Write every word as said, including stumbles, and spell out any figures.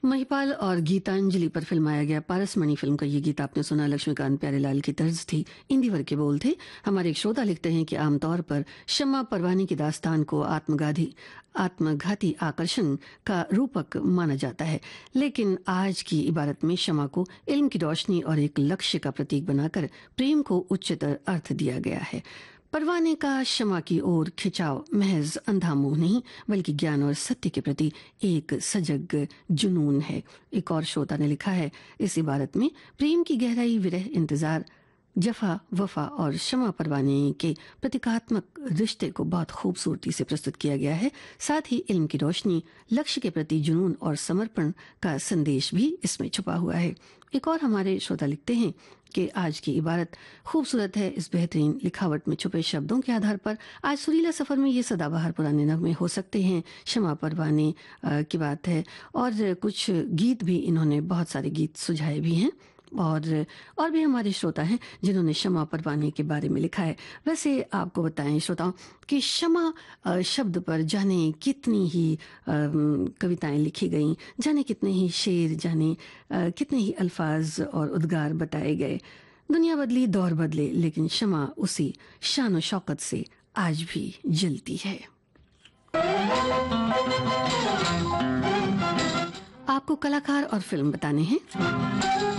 महिपाल और गीतांजलि पर फिल्माया गया पारसमणि फिल्म का ये गीत आपने सुना। लक्ष्मीकांत प्यारेलाल की तर्ज थी, इंदिवर के बोल थे। हमारे एक श्रोता लिखते हैं कि आमतौर पर शम्मा परवानी की दास्तान को आत्मगाधी आत्मघाती आकर्षण का रूपक माना जाता है, लेकिन आज की इबारत में शम्मा को इल्म की रोशनी और एक लक्ष्य का प्रतीक बनाकर प्रेम को उच्चतर अर्थ दिया गया है। परवाने का शम्मा की ओर खिंचाव महज अंधा मोह नहीं, बल्कि ज्ञान और सत्य के प्रति एक सजग जुनून है। एक और श्रोता ने लिखा है, इस इबारत में प्रेम की गहराई, विरह, इंतजार, जफा, वफा और शम्मा परवाने के प्रतीकात्मक रिश्ते को बहुत खूबसूरती से प्रस्तुत किया गया है। साथ ही इल्म की रोशनी, लक्ष्य के प्रति जुनून और समर्पण का संदेश भी इसमें छुपा हुआ है। एक और हमारे श्रोता लिखते हैं कि आज की इबारत खूबसूरत है। इस बेहतरीन लिखावट में छुपे शब्दों के आधार पर आज सुरीला सफर में ये सदाबहार पुराने नगमे हो सकते हैं। शम्मा परवाने की बात है और कुछ गीत भी इन्होंने बहुत सारे गीत सुझाए भी हैं और और भी हमारे श्रोता हैं जिन्होंने शम्मा परवाने के बारे में लिखा है। वैसे आपको बताएं श्रोताओं कि शम्मा शब्द पर जाने कितनी ही कविताएं लिखी गईं, जाने कितने ही शेर, जाने कितने ही अल्फाज और उद्गार बताए गए। दुनिया बदली, दौर बदले, लेकिन शम्मा उसी शान और शौकत से आज भी जलती है। आपको कलाकार और फिल्म बताने हैं।